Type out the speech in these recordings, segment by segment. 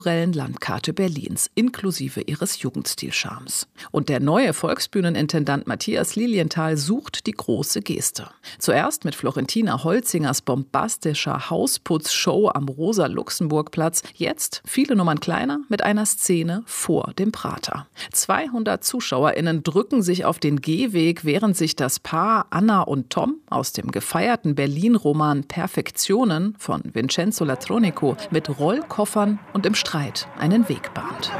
Landkarte Berlins, inklusive ihres Jugendstilcharmes. Und der neue Volksbühnenintendant Matthias Lilienthal sucht die große Geste. Zuerst mit Florentina Holzingers bombastischer Hausputzshow am Rosa-Luxemburg-Platz, jetzt, viele Nummern kleiner, mit einer Szene vor dem Prater. 200 ZuschauerInnen drücken sich auf den Gehweg, während sich das Paar Anna und Tom aus dem gefeierten Berlin-Roman Perfektionen von Vincenzo Latronico mit Rollkoffern und im Streit einen Weg bahnt.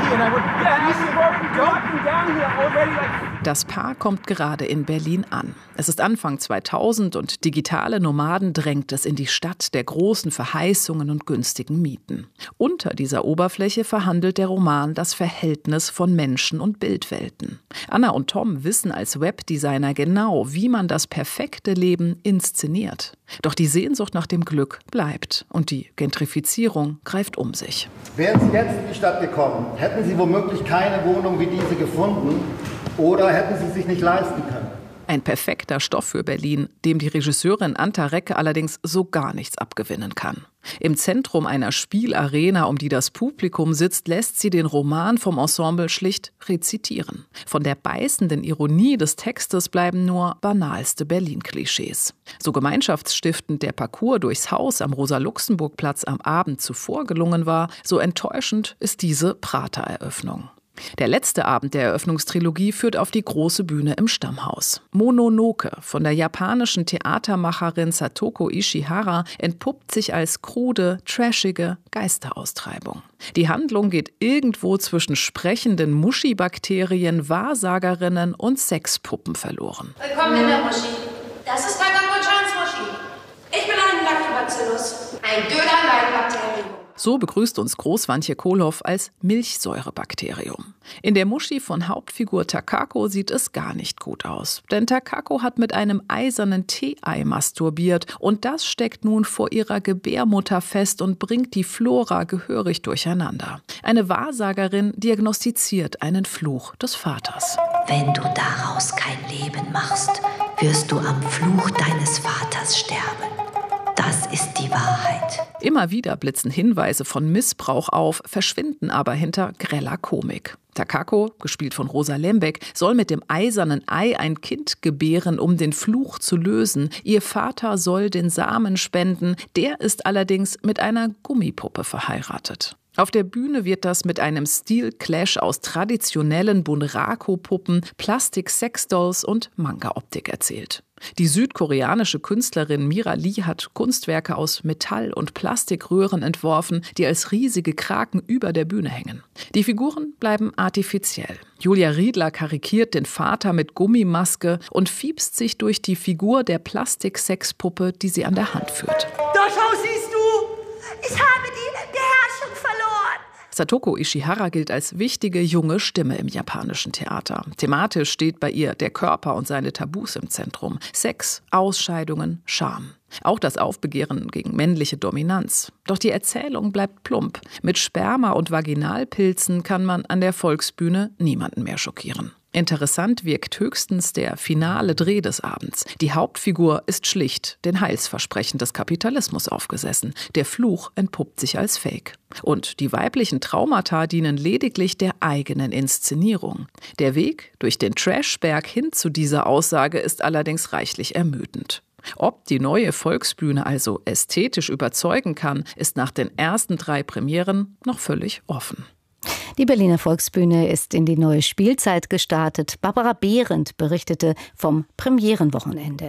Das Paar kommt gerade in Berlin an. Es ist Anfang 2000 und digitale Nomaden drängt es in die Stadt der großen Verheißungen und günstigen Mieten. Unter dieser Oberfläche verhandelt der Roman das Verhältnis von Menschen und Bildwelten. Anna und Tom wissen als Webdesigner genau, wie man das perfekte Leben inszeniert. Doch die Sehnsucht nach dem Glück bleibt und die Gentrifizierung greift um sich. Wären Sie jetzt in die Stadt gekommen, hätten Sie womöglich keine Wohnung wie diese gefunden oder hätten Sie sich nicht leisten können. Ein perfekter Stoff für Berlin, dem die Regisseurin Anta Recke allerdings so gar nichts abgewinnen kann. Im Zentrum einer Spielarena, um die das Publikum sitzt, lässt sie den Roman vom Ensemble schlicht rezitieren. Von der beißenden Ironie des Textes bleiben nur banalste Berlin-Klischees. So gemeinschaftsstiftend der Parcours durchs Haus am Rosa-Luxemburg-Platz am Abend zuvor gelungen war, so enttäuschend ist diese Prater-Eröffnung. Der letzte Abend der Eröffnungstrilogie führt auf die große Bühne im Stammhaus. Mononoke von der japanischen Theatermacherin Satoko Ishihara entpuppt sich als krude, trashige Geisteraustreibung. Die Handlung geht irgendwo zwischen sprechenden Muschibakterien, Wahrsagerinnen und Sexpuppen verloren. Willkommen in der Muschi. Das ist Takako-chans Muschi. Ich bin ein Lactobacillus, ein Döner-Leinbakterium. So begrüßt uns Großwantje Kohlhoff als Milchsäurebakterium. In der Muschi von Hauptfigur Takako sieht es gar nicht gut aus. Denn Takako hat mit einem eisernen Tee-Ei masturbiert und das steckt nun vor ihrer Gebärmutter fest und bringt die Flora gehörig durcheinander. Eine Wahrsagerin diagnostiziert einen Fluch des Vaters. Wenn du daraus kein Leben machst, wirst du am Fluch deines Vaters sterben. Das ist die Wahrheit. Immer wieder blitzen Hinweise von Missbrauch auf, verschwinden aber hinter greller Komik. Takako, gespielt von Rosa Lembeck, soll mit dem eisernen Ei ein Kind gebären, um den Fluch zu lösen. Ihr Vater soll den Samen spenden, der ist allerdings mit einer Gummipuppe verheiratet. Auf der Bühne wird das mit einem Stil-Clash aus traditionellen Bunraku-Puppen, Plastik-Sexdolls und Manga-Optik erzählt. Die südkoreanische Künstlerin Mira Lee hat Kunstwerke aus Metall- und Plastikröhren entworfen, die als riesige Kraken über der Bühne hängen. Die Figuren bleiben artifiziell. Julia Riedler karikiert den Vater mit Gummimaske und fiebst sich durch die Figur der Plastik-Sexpuppe, die sie an der Hand führt. Da schau, siehst du! Ich habe die Beherrschung verloren! Satoko Ishihara gilt als wichtige junge Stimme im japanischen Theater. Thematisch steht bei ihr der Körper und seine Tabus im Zentrum. Sex, Ausscheidungen, Scham. Auch das Aufbegehren gegen männliche Dominanz. Doch die Erzählung bleibt plump. Mit Sperma und Vaginalpilzen kann man an der Volksbühne niemanden mehr schockieren. Interessant wirkt höchstens der finale Dreh des Abends. Die Hauptfigur ist schlicht den Heilsversprechen des Kapitalismus aufgesessen. Der Fluch entpuppt sich als Fake. Und die weiblichen Traumata dienen lediglich der eigenen Inszenierung. Der Weg durch den Trashberg hin zu dieser Aussage ist allerdings reichlich ermüdend. Ob die neue Volksbühne also ästhetisch überzeugen kann, ist nach den ersten 3 Premieren noch völlig offen. Die Berliner Volksbühne ist in die neue Spielzeit gestartet. Barbara Behrendt berichtete vom Premierenwochenende.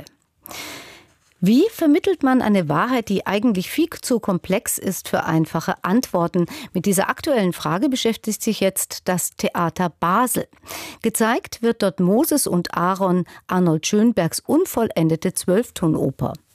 Wie vermittelt man eine Wahrheit, die eigentlich viel zu komplex ist für einfache Antworten? Mit dieser aktuellen Frage beschäftigt sich jetzt das Theater Basel. Gezeigt wird dort Moses und Aaron, Arnold Schönbergs unvollendete 12-Tonoper.